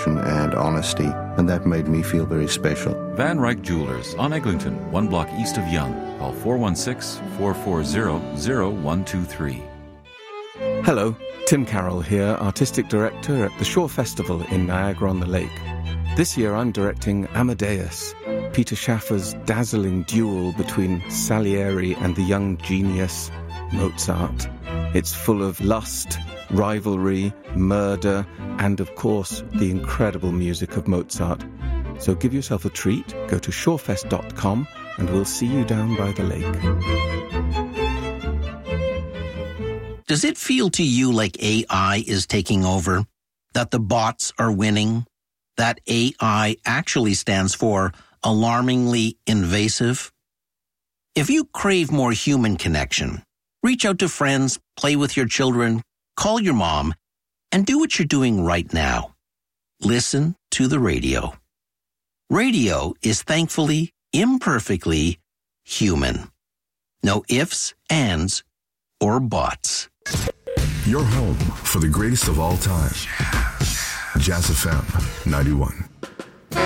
compassion and honesty, and that made me feel very special. Van Ryck Jewelers on Eglinton, 1 block east of Yonge. Call 416-440-0123. Hello, Tim Carroll here, Artistic Director at the Shore Festival in Niagara-on-the-Lake. This year I'm directing Amadeus, Peter Schaffer's dazzling duel between Salieri and the young genius Mozart. It's full of lust, rivalry, murder, and of course the incredible music of Mozart. So give yourself a treat, go to shorefest.com and we'll see you down by the lake. Does it feel to you like AI is taking over? That the bots are winning? That AI actually stands for alarmingly invasive? If you crave more human connection, reach out to friends, play with your children, call your mom, and do what you're doing right now. Listen to the radio. Radio is thankfully, imperfectly human. No ifs, ands, or buts. Your home for the greatest of all time. Jazz FM 91.